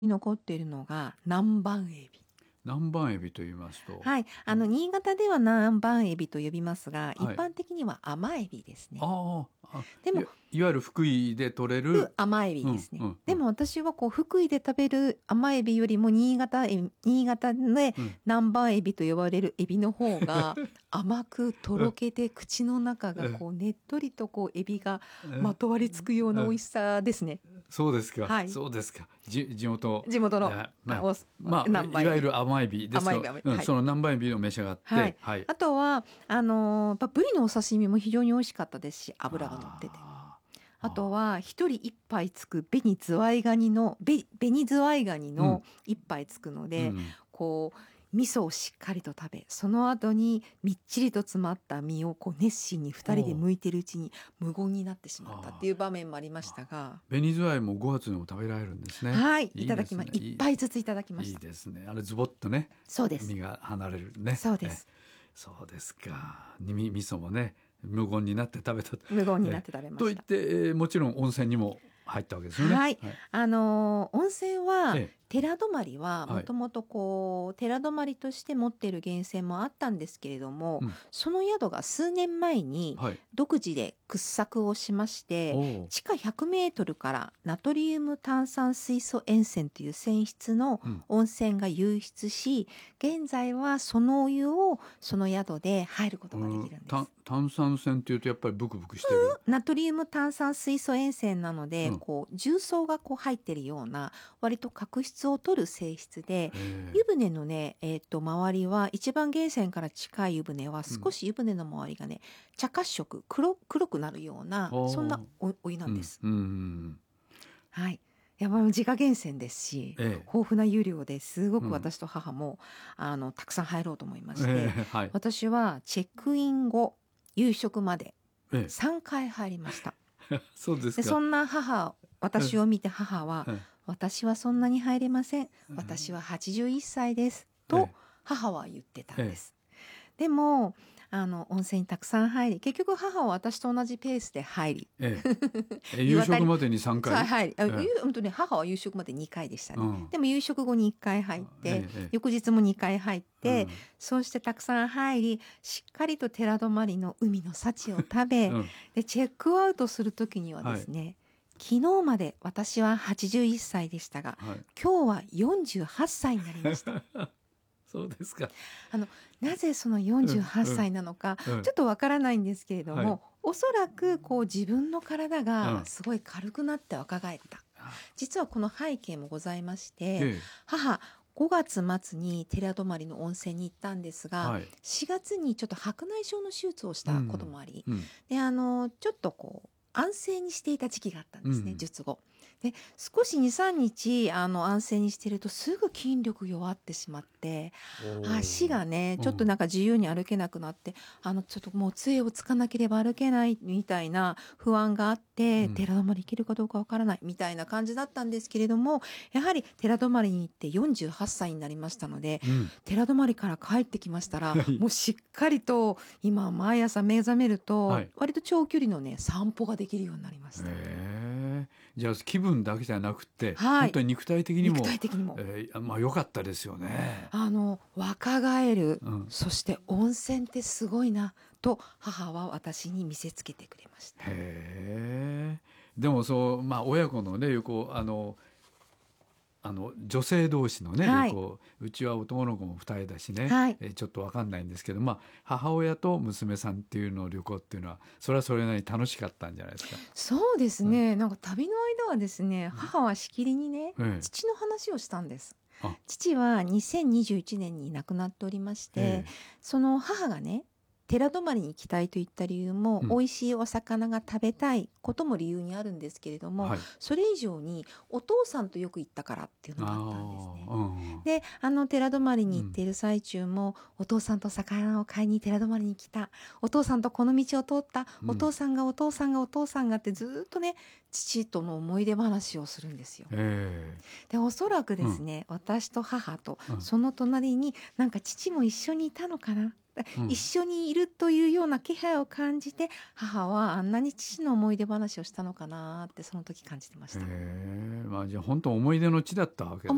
残っているのが南蛮エビ。 南蛮エビと言いますと、 はい、新潟では南蛮エビと呼びますが、 はい一般的には甘エビですね。 あでもいわゆる福井で取れる甘エビですね。 うんうんうんでも私は福井で食べる甘エビよりも新潟で南蛮エビと呼ばれるエビの方が甘くとろけて口の中がねっとりとエビがまとわりつくような美味しさですね。 そうですか、 はい、 そうですか。地元の、 いわゆる甘エビですけど、その南蛮エビを召し上がって、 はいはい、あとはブリのお刺身も非常に美味しかったですし、脂が乗ってて。あとは一人一杯つく紅ズワイガニの一杯つくので、味噌をしっかりと食べ、その後にみっちりと詰まった身を熱心に2人で剥いてるうちに無言になってしまったっていう場面もありましたが、 紅ズワイも5月にも食べられるんですね。 はい、いただきました。1杯ずついただきました。 いいですね。あれズボッとね、 そうです、 身が離れるね。 そうです、 そうですか。味噌もね無言になって食べた。 無言になって食べました。 と言って、もちろん温泉にも入ったわけですよね。 はい、温泉は、寺泊はもともと寺泊として持っている源泉もあったんですけれども、その宿が数年前に独自で掘削をしまして、地下100メートルからナトリウム炭酸水素塩泉という泉質の温泉が湧出し、現在はそのお湯をその宿で入ることができるんです。 炭酸泉っていうとやっぱりブクブクしてる。 ナトリウム炭酸水素塩泉なので、重曹が入ってるような割と角質を取る性質で、湯船のね、周りは一番源泉から近い湯船は少し湯船の周りがね、茶褐色黒くなるようなそんなお湯なんです。はい。やっぱり自家源泉ですし、豊富な湯量ですごく私と母も、たくさん入ろうと思いまして、私はチェックイン後夕食まで3回入りました。 そうですか。 そんな私を見て母は、私はそんなに入れません。私は81歳です。と母は言ってたんです。でも、温泉にたくさん入り、結局母は私と同じペースで入り。 夕食までに3回入り。本当に母は夕食まで2回でしたね。でも夕食後に1回入って、翌日も2回入って、そうしてたくさん入り、しっかりと寺泊の海の幸を食べ、で、チェックアウトするときにはですね、昨日まで私は81歳でしたが、今日は48歳になりました。 そうですか。 なぜその48歳なのか、ちょっとわからないんですけれども、おそらく自分の体がすごい軽くなって若返った。実はこの背景もございまして、母、5月末に寺泊の温泉に行ったんですが、4月にちょっと白内障の手術をしたこともあり、で、ちょっと安静にしていた時期があったんですね、術後。で、少し2、3日、安静にしてるとすぐ筋力弱ってしまって、足がね、ちょっとなんか自由に歩けなくなって、ちょっともう杖をつかなければ歩けないみたいな不安があって、寺泊行けるかどうかわからないみたいな感じだったんですけれども、やはり寺泊に行って48歳になりましたので、寺泊から帰ってきましたら、もうしっかりと今毎朝目覚めると、割と長距離のね、散歩ができるようになりました。 じゃあ気分だけじゃなくて、本当に肉体的にも良かったですよね。 若返る、そして温泉ってすごいなと母は私に見せつけてくれました。 でも親子のね、女性同士のね、うちは男の子も2人だしね、ちょっと分かんないんですけど、母親と娘さんっていうの旅行っていうのはそれはそれなりに楽しかったんじゃないですか。 そうですね、なんか旅の間はですね、母はしきりにね、父の話をしたんです。父は2021年に亡くなっておりまして、その母がね、寺泊に行きたいといった理由も、美味しいお魚が食べたいことも理由にあるんですけれども、それ以上にお父さんとよく行ったからっていうのがあったんですね。で、寺泊に行っている最中も、お父さんと魚を買いに寺泊に来た、お父さんとこの道を通った、お父さんがお父さんがお父さんがってずっとね、父との思い出話をするんですよ。で、おそらくですね、私と母とその隣になんか父も一緒にいたのかな。一緒にいるというような気配を感じて、母はあんなに父の思い出話をしたのかなってその時感じてました。 じゃあ本当思い出の地だったわけですね。